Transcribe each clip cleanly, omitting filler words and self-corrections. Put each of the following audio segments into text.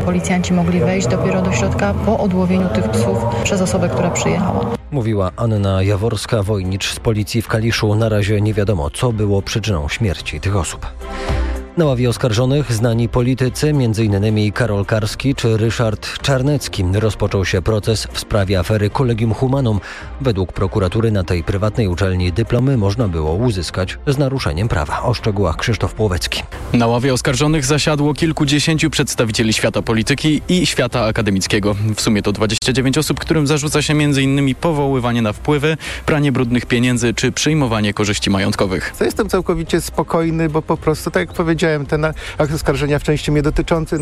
Policjanci mogli wejść dopiero do środka po odłowieniu tych psów przez osobę, która przyjechała. Mówiła Anna Jaworska-Wojnicz z policji w Kaliszu. Na razie nie wiadomo, co było przyczyną śmierci tych osób. Na ławie oskarżonych znani politycy, m.in. Karol Karski czy Ryszard Czarnecki. Rozpoczął się proces w sprawie afery Collegium Humanum. Według prokuratury na tej prywatnej uczelni dyplomy można było uzyskać z naruszeniem prawa. O szczegółach Krzysztof Płowecki. Na ławie oskarżonych zasiadło kilkudziesięciu przedstawicieli świata polityki i świata akademickiego. W sumie to 29 osób, którym zarzuca się m.in. powoływanie na wpływy, pranie brudnych pieniędzy czy przyjmowanie korzyści majątkowych. Jestem całkowicie spokojny, bo po prostu, tak jak powiedziałem, ten akt oskarżenia w części mnie dotyczący,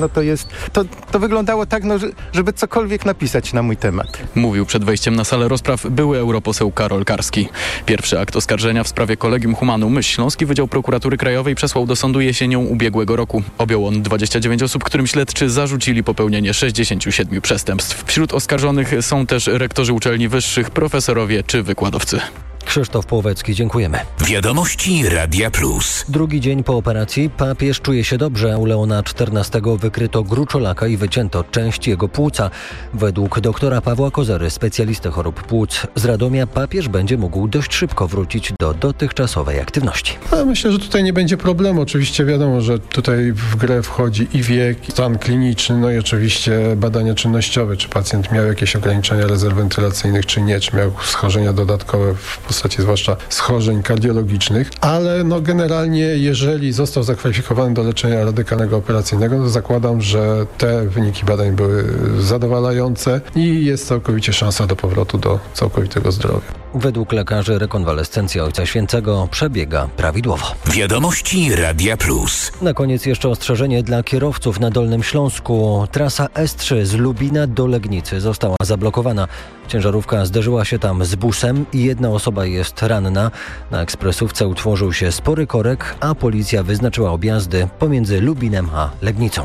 to wyglądało tak, żeby cokolwiek napisać na mój temat. Mówił przed wejściem na salę rozpraw były europoseł Karol Karski. Pierwszy akt oskarżenia w sprawie Collegium Humanum Śląski Wydział Prokuratury Krajowej przesłał do sądu jesienią ubiegłego roku. Objął on 29 osób, którym śledczy zarzucili popełnienie 67 przestępstw. Wśród oskarżonych są też rektorzy uczelni wyższych, profesorowie czy wykładowcy. Krzysztof Płowecki, dziękujemy. Wiadomości Radia Plus. Drugi dzień po operacji papież czuje się dobrze. U Leona XIV wykryto gruczolaka i wycięto część jego płuca. Według doktora Pawła Kozery, specjalisty chorób płuc z Radomia, papież będzie mógł dość szybko wrócić do dotychczasowej aktywności. Myślę, że tutaj nie będzie problemu. Oczywiście wiadomo, że tutaj w grę wchodzi i wiek, i stan kliniczny, no i oczywiście badania czynnościowe, czy pacjent miał jakieś ograniczenia rezerw wentylacyjnych, czy nie, czy miał schorzenia dodatkowe w postaci zwłaszcza schorzeń kardiologicznych, ale generalnie jeżeli został zakwalifikowany do leczenia radykalnego operacyjnego, to zakładam, że te wyniki badań były zadowalające i jest całkowicie szansa do powrotu do całkowitego zdrowia. Według lekarzy rekonwalescencja Ojca Świętego przebiega prawidłowo. Wiadomości Radia Plus. Na koniec jeszcze ostrzeżenie dla kierowców na Dolnym Śląsku. Trasa S3 z Lubina do Legnicy została zablokowana. Ciężarówka zderzyła się tam z busem i jedna osoba jest ranna. Na ekspresówce utworzył się spory korek, a policja wyznaczyła objazdy pomiędzy Lubinem a Legnicą.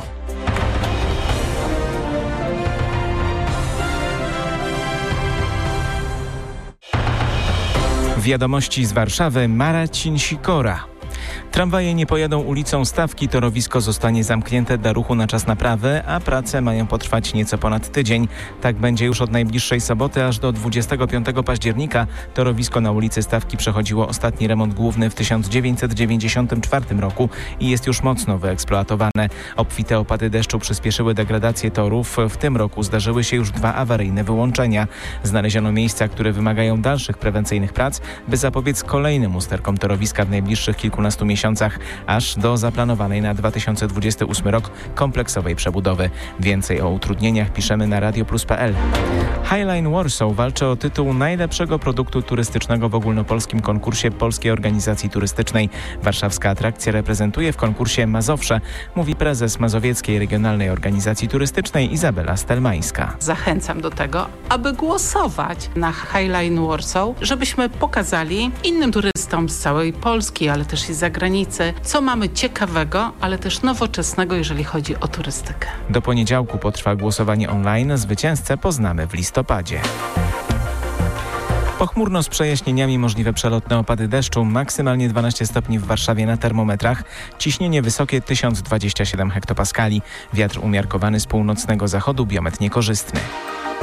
Wiadomości z Warszawy, Marcin Sikora. Tramwaje nie pojadą ulicą Stawki, torowisko zostanie zamknięte dla ruchu na czas naprawy, a prace mają potrwać nieco ponad tydzień. Tak będzie już od najbliższej soboty aż do 25 października. Torowisko na ulicy Stawki przechodziło ostatni remont główny w 1994 roku i jest już mocno wyeksploatowane. Obfite opady deszczu przyspieszyły degradację torów. W tym roku zdarzyły się już 2 awaryjne wyłączenia. Znaleziono miejsca, które wymagają dalszych prewencyjnych prac, by zapobiec kolejnym usterkom torowiska w najbliższych kilkunastu miesiącach, aż do zaplanowanej na 2028 rok kompleksowej przebudowy. Więcej o utrudnieniach piszemy na radioplus.pl. Highline Warsaw walczy o tytuł najlepszego produktu turystycznego w ogólnopolskim konkursie Polskiej Organizacji Turystycznej. Warszawska atrakcja reprezentuje w konkursie Mazowsze, mówi prezes Mazowieckiej Regionalnej Organizacji Turystycznej Izabela Stelmańska. Zachęcam do tego, aby głosować na Highline Warsaw, żebyśmy pokazali innym turystom z całej Polski, ale też i z zagranicy, co mamy ciekawego, ale też nowoczesnego, jeżeli chodzi o turystykę. Do poniedziałku potrwa głosowanie online. Zwycięzcę poznamy w listopadzie. Pochmurno z przejaśnieniami, możliwe przelotne opady deszczu, maksymalnie 12 stopni w Warszawie na termometrach, ciśnienie wysokie 1027 hektopaskali, wiatr umiarkowany z północnego zachodu, biometr niekorzystny.